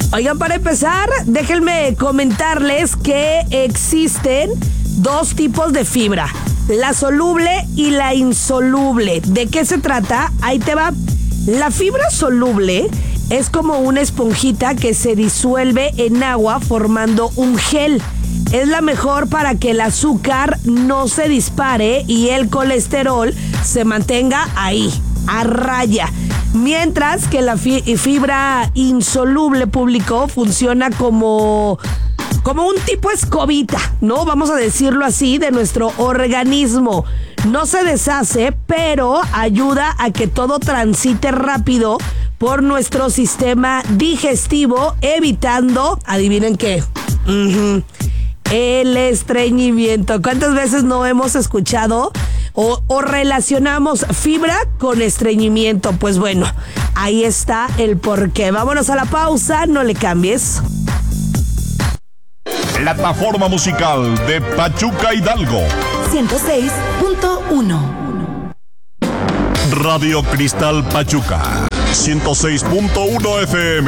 Oigan, para empezar, déjenme comentarles que existen dos tipos de fibra, la soluble y la insoluble. ¿De qué se trata? Ahí te va. La fibra soluble es como una esponjita que se disuelve en agua formando un gel. Es la mejor para que el azúcar no se dispare y el colesterol se mantenga ahí, a raya. Mientras que la fibra insoluble, público, funciona como un tipo escobita, ¿no? Vamos a decirlo así, de nuestro organismo. No se deshace, pero ayuda a que todo transite rápido por nuestro sistema digestivo, evitando, adivinen qué, el estreñimiento. ¿Cuántas veces no hemos escuchado o relacionamos fibra con estreñimiento? Pues bueno, ahí está el porqué. Vámonos a la pausa, no le cambies. Plataforma musical de Pachuca Hidalgo. 106.1. Radio Cristal Pachuca. 106.1 FM.